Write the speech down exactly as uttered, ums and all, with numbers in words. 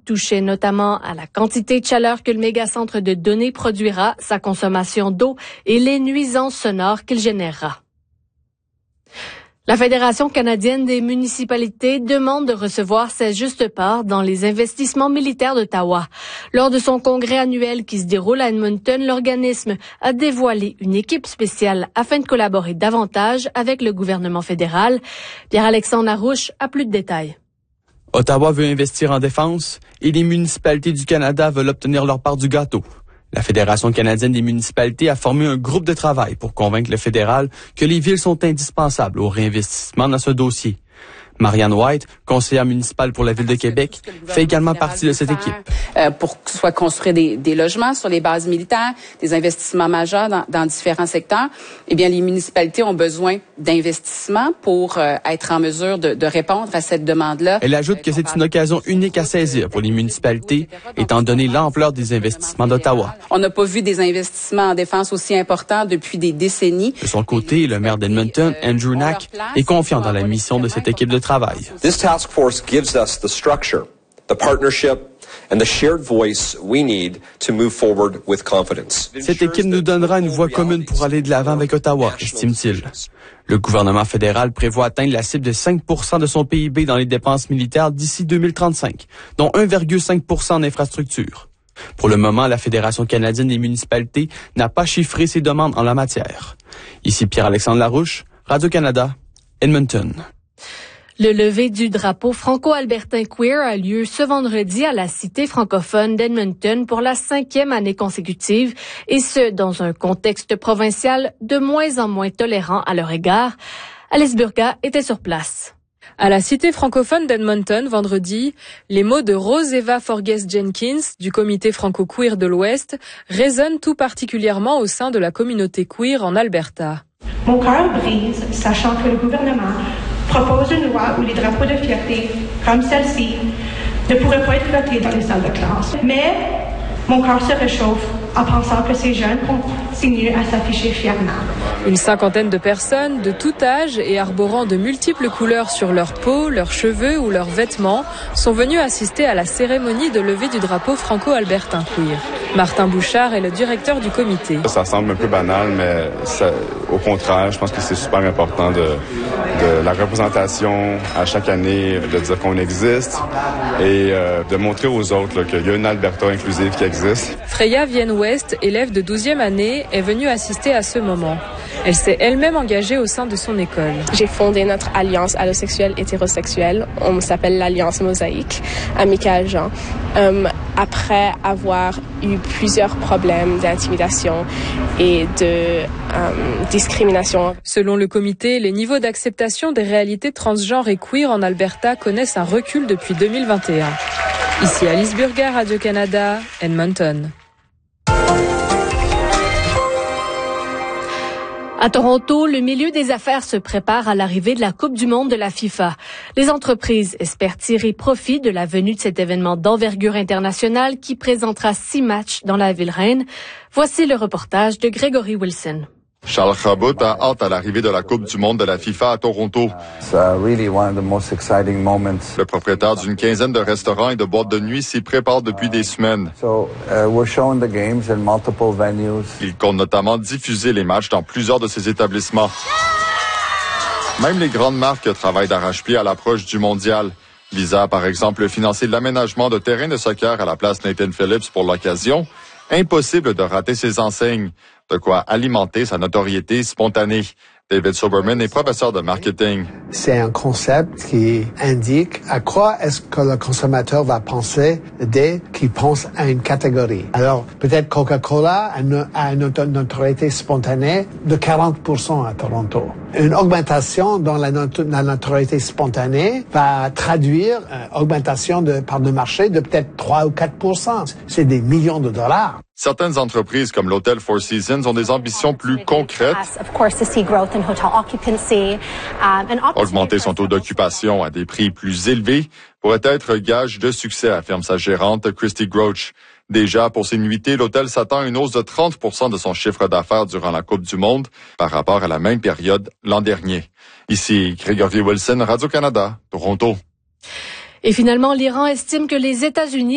touchait notamment à la quantité de chaleur que le mégacentre de données produira, sa consommation d'eau et les nuisances sonores qu'il générera. La Fédération canadienne des municipalités demande de recevoir sa juste part dans les investissements militaires d'Ottawa. Lors de son congrès annuel qui se déroule à Edmonton, l'organisme a dévoilé une équipe spéciale afin de collaborer davantage avec le gouvernement fédéral. Pierre-Alexandre Larouche a plus de détails. Ottawa veut investir en défense et les municipalités du Canada veulent obtenir leur part du gâteau. La Fédération canadienne des municipalités a formé un groupe de travail pour convaincre le fédéral que les villes sont indispensables au réinvestissement dans ce dossier. Marianne White, conseillère municipale pour la Ville de Québec, fait également partie de cette équipe. Euh, pour soit construire des, des logements sur les bases militaires, des investissements majeurs dans, dans différents secteurs, eh bien, les municipalités ont besoin d'investissements pour euh, être en mesure de, de répondre à cette demande-là. Elle ajoute que c'est une occasion unique à saisir pour les municipalités, étant donné l'ampleur des investissements d'Ottawa. On n'a pas vu des investissements en défense aussi importants depuis des décennies. De son côté, le maire d'Edmonton, Andrew Knack, est confiant dans la mission de cette équipe de travail. This task force gives us the structure, the partnership, and the shared voice we need to move forward with confidence. Cette équipe nous donnera une voix commune pour aller de l'avant avec Ottawa, estime-t-il. Le gouvernement fédéral prévoit atteindre la cible de cinq pour cent de son P I B dans les dépenses militaires d'ici deux mille trente-cinq, dont un virgule cinq pour cent en infrastructures. Pour le moment, la Fédération canadienne des municipalités n'a pas chiffré ses demandes en la matière. Ici Pierre-Alexandre Larouche, Radio-Canada, Edmonton. Le lever du drapeau franco-albertain queer a lieu ce vendredi à la cité francophone d'Edmonton pour la cinquième année consécutive, et ce, dans un contexte provincial de moins en moins tolérant à leur égard. Alice Burga était sur place. À la cité francophone d'Edmonton, vendredi, les mots de Rose Eva Forges-Jenkins, du comité franco-queer de l'Ouest, résonnent tout particulièrement au sein de la communauté queer en Alberta. Mon cœur brise, sachant que le gouvernement propose une loi où les drapeaux de fierté, comme celle-ci, ne pourraient pas être flottés dans les salles de classe. Mais mon cœur se réchauffe en pensant que ces jeunes continuent à s'afficher fièrement. Une cinquantaine de personnes de tout âge et arborant de multiples couleurs sur leur peau, leurs cheveux ou leurs vêtements sont venus assister à la cérémonie de levée du drapeau franco-albertain queer. Martin Bouchard est le directeur du comité. Ça semble un peu banal, mais ça, au contraire, je pense que c'est super important de, de la représentation à chaque année, de dire qu'on existe et euh, de montrer aux autres là, qu'il y a une Alberta inclusive qui existe. Freya Vienne-Ouest, élève de douzième année, est venue assister à ce moment. Elle s'est elle-même engagée au sein de son école. J'ai fondé notre alliance allosexuelle hétérosexuelle. On s'appelle l'Alliance Mosaïque, à Michael-Jean. Um, après avoir eu plusieurs problèmes d'intimidation et de um, discrimination. Selon le comité, les niveaux d'acceptation des réalités transgenres et queer en Alberta connaissent un recul depuis deux mille vingt et un. Ici Alice Burger, Radio-Canada, Edmonton. À Toronto, le milieu des affaires se prépare à l'arrivée de la Coupe du monde de la FIFA. Les entreprises espèrent tirer profit de la venue de cet événement d'envergure internationale qui présentera six matchs dans la ville reine. Voici le reportage de Gregory Wilson. Charles Chabot a hâte à l'arrivée de la Coupe du monde de la FIFA à Toronto. Le propriétaire d'une quinzaine de restaurants et de boîtes de nuit s'y prépare depuis des semaines. Il compte notamment diffuser les matchs dans plusieurs de ses établissements. Même les grandes marques travaillent d'arrache-pied à l'approche du mondial. Visa a par exemple financé l'aménagement de terrains de soccer à la place Nathan Phillips pour l'occasion. Impossible de rater ses enseignes, de quoi alimenter sa notoriété spontanée. David Soberman est professeur de marketing. C'est un concept qui indique à quoi est-ce que le consommateur va penser dès qu'il pense à une catégorie. Alors, peut-être Coca-Cola a une notoriété spontanée de quarante pour cent à Toronto. Une augmentation dans la, not- la notoriété spontanée va traduire une augmentation de part de marché de peut-être trois ou quatre pour cent. C'est des millions de dollars. Certaines entreprises comme l'hôtel Four Seasons ont des ambitions plus concrètes. Augmenter son taux d'occupation à des prix plus élevés pourrait être gage de succès, affirme sa gérante Christy Grouch. Déjà, pour ses nuitées, l'hôtel s'attend à une hausse de trente pour cent de son chiffre d'affaires durant la Coupe du monde par rapport à la même période l'an dernier. Ici, Gregory Wilson, Radio-Canada, Toronto. Et finalement, l'Iran estime que les États-Unis